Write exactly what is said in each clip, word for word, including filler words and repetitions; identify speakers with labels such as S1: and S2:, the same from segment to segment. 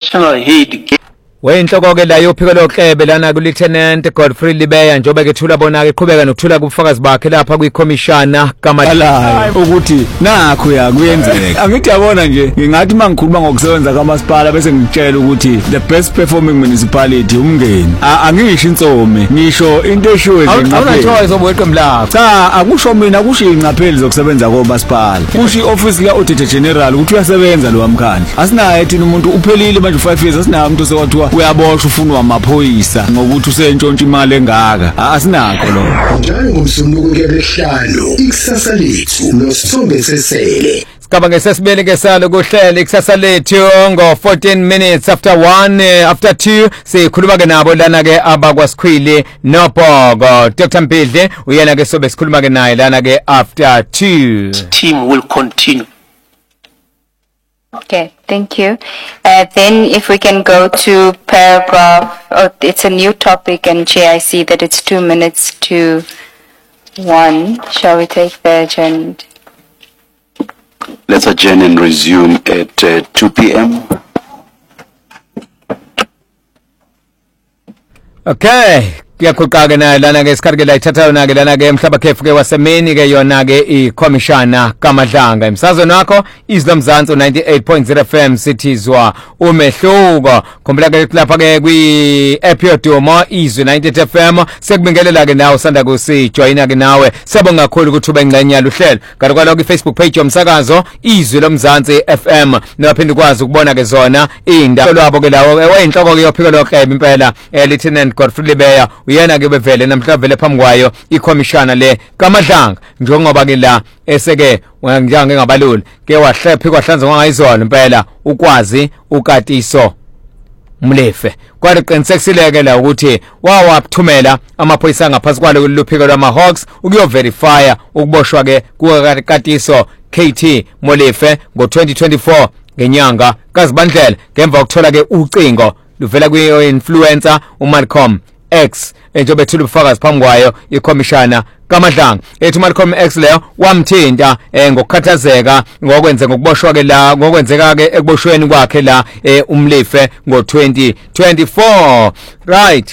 S1: national head.
S2: Wenhloko ke la yophiko loklebe lana ku Lieutenant Godfrey Libeya njobe ke thula bona ke qhubeka nokuthula kubufakazi bakhe lapha kwikomishana kaMadlala
S3: ukuthi nakho ya kuyenzeka. Angithi yabona nje ngingathi mangikhuluma ngokusebenza kaMasipala bese ngitshela ukuthi the best performing municipality umngeni. Angisho insome ngisho into eshiwe nje
S2: ngapha. Awuna choice obweqembu lakho.
S3: Cha akusho mina kusho inqapheli zokusebenza koMasipala. Kusho ioffice la Auditor General ukuthi uyasebenza lo wamkhandla. Asinaye thina umuntu uphelile manje five years asinaye umuntu sekwathi uyaboshwa ufuna wamaphoyisa ngokuthi usentshontsha imali engaka asinakho lo
S4: njalo ngomsombuluko ngehlalo ikusasa lethu nosithombe sesele
S2: Kaba ngesesibele ke salo kuhlele ikusasa lethu ngo fourteen minutes after one uh, after two sikhuluma ke nabo lana ke abakwasikhwili noBhoko Doctor Mpidle uyena ke sobe sikhuluma ke naye lana ke after two.
S1: Team will continue.
S5: Okay, thank you. Uh, then if we can go to paragraph, oh, it's a new topic and Chair, I see that it's two minutes to one. Shall we take the agenda?
S6: Let's adjourn and resume at uh, two p m
S2: Okay. Kuyakhulqa na lana ke isikhathi ke la ithathayo na ke lana ke emhlaba khefu ke wasemini ke yona ke ikomishana kaMadlanga emsazweni wakho izlo Mzansi ninety-eight point zero F M sithizwa umehluko khumbula ke lapha ke kwi app yodumo izwe ninety-eight F M sekubingelela ke nawe sanda kusijoyina ke nawe siyabonga kakhulu ukuthi ube ngxenyana uhlelo kanti kwalo ku Facebook page yomsakazo izwe loMzansi F M naphinde ukwazi ukubona ke zona indaba lwabo ke lawo wayinhloko ke yophiko loklebe impela Lieutenant Godfrey Libeya uyena ke bevele namhlanje vele phambi kwayo ikomishana le kaMadlanga njengoba ke la eseke njenge ngabaluli ke wahlephi kwahlanzwa ngayizona impela ukwazi ukatiso Mlefe kwathi qinisekisile la ukuthi wawaphumela amaphoyisa ngaphansi kwalo luphiko lwamaHawks ukuyoverifya ukuboshwa ke kukatiso K T Molefe ngo twenty twenty-four ngenyanga kaZibandlela ngemva kokuthola ke ucingo luvela kwi-influencer uMalcolm X njengoba ethula ubufakazi phambi kwayo ikomishana kaMadlanga ethi uMalcolm X leyo wamthinta ngokukhathazeka ngokwenze ngokuboshwa ke la ngokwenzeka ke ekuboshweni kwakhe la uMlefe ngo twenty twenty-four right.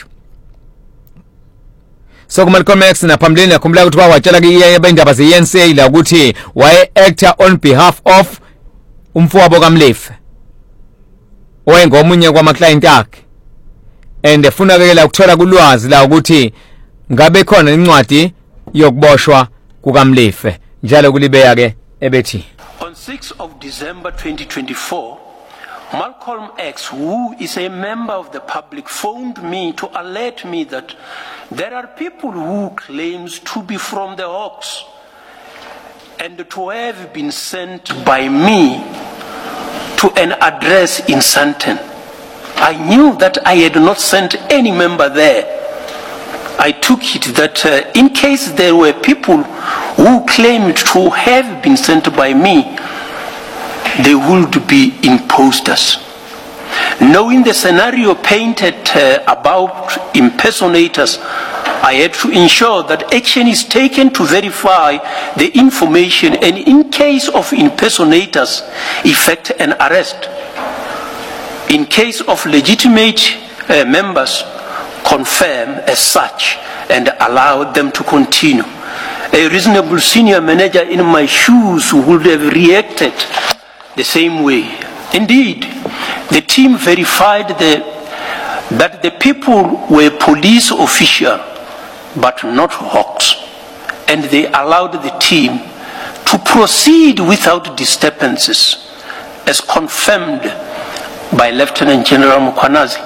S2: So kuMalcolm X naphambilini yakhumbula ukuthi wawatshela ke iyabendaba ze-E N C A la ukuthi waye actor on behalf of umfowabo kaMlefe oyengomunye kwama-client akhe and efuna ke la ukuthola kulwazi la ukuthi ngabe khona incwadi yokuboshwa kukaMlefe njalo kulibeya ke ebethi
S1: On sixth of December twenty twenty-four, Malcolm X, who is a member of the public, phoned me to alert me that there are people who claims to be from the Hawks and to have been sent by me to an address in Sandton. I knew that I had not sent any member there. I took it that uh, in case there were people who claimed to have been sent by me, they would be imposters. Knowing the scenario painted uh, about impersonators, I had to ensure that action is taken to verify the information and in case of impersonators, effect an arrest. In case of legitimate uh, members, confirm as such and allow them to continue. A reasonable senior manager in my shoes would have reacted the same way. Indeed, the team verified the, that the people were police officials but not Hawks, and they allowed the team to proceed without disturbances as confirmed by Lieutenant General Mukwanazi.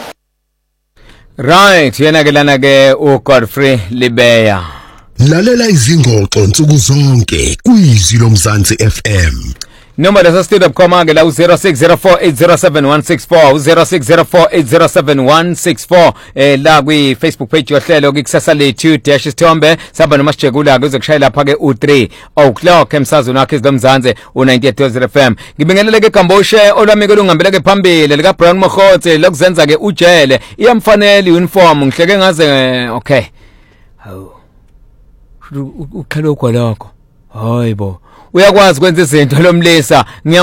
S2: Right, yena ke lana ke uGodfrey Libeya.
S4: Lalela izingoxo nsuku zonke kwizwi loMzansi F M.
S2: Number la studio khoma ke la zero six zero four eight zero seven one six four zero six zero four eight zero seven one six four eh la kwi Facebook page yohlelo kikusasa lethu dash Sithombe saba nomasijekula ke uzokushayela lapha ke u three o'clock emsazweni wakhe izomzanze u ninety-eight point zero F M. Ngibingelele ke Gamboshe olwami ke lungambele ke phambili lika Brown Mokhotse lokuzenza ke ujele iyamfanele uniform ngihleke ngaze okay. Hawu. Ukhalo kwalakho. Hayibo. Uyakwazi kwenza izinto lomlisa